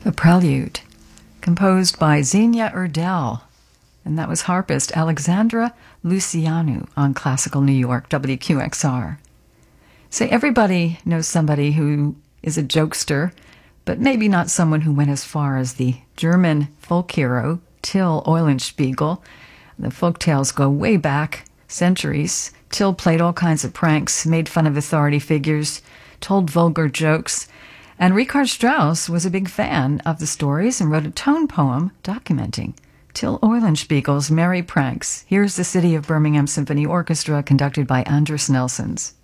The Prelude, composed by Xenia Erdel, and that was harpist Alexandra Lucianu on Classical New York, WQXR. Say, everybody knows somebody who is a jokester, but maybe not someone who went as far as the German folk hero Till Eulenspiegel. The folk tales go way back, centuries. Till played all kinds of pranks, made fun of authority figures, told vulgar jokes, and Richard Strauss was a big fan of the stories and wrote a tone poem documenting Till Eulenspiegel's merry pranks. Here's the City of Birmingham Symphony Orchestra, conducted by Andris Nelsons.